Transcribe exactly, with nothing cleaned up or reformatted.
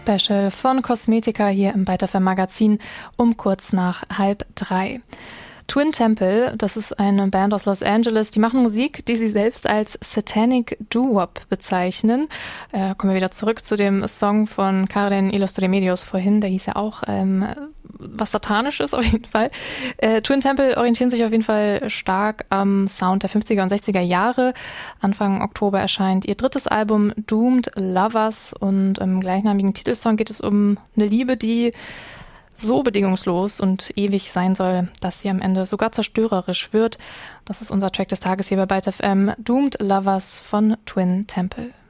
Special von Cosmetica hier im Byte F M Magazin um kurz nach halb drei. Twin Temple, das ist eine Band aus Los Angeles, die machen Musik, die sie selbst als Satanic Doo-Wop bezeichnen. Äh, kommen wir wieder zurück zu dem Song von Carden y los Remedios vorhin, der hieß ja auch ähm, was Satanisches auf jeden Fall. Äh, Twin Temple orientieren sich auf jeden Fall stark am Sound der fünfziger und sechziger Jahre. Anfang Oktober erscheint ihr drittes Album Doomed Lovers und im gleichnamigen Titelsong geht es um eine Liebe, die so bedingungslos und ewig sein soll, dass sie am Ende sogar zerstörerisch wird. Das ist unser Track des Tages hier bei Byte F M, Doomed Lovers von Twin Temple.